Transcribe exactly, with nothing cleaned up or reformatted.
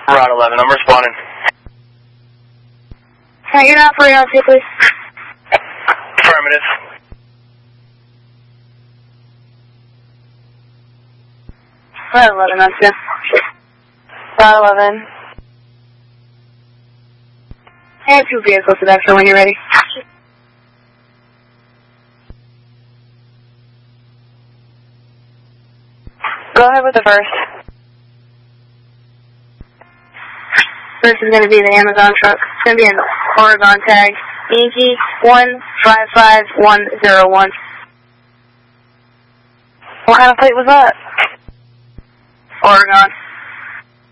Route eleven, I'm responding. Can I get out for reality, please? Affirmative. Route eleven, that's good. Route eleven. I have two vehicles to extra when you're ready. Go ahead with the first. First is going to be the Amazon truck. It's going to be an Oregon tag. Yankee one five five one zero one. What kind of plate was that? Oregon.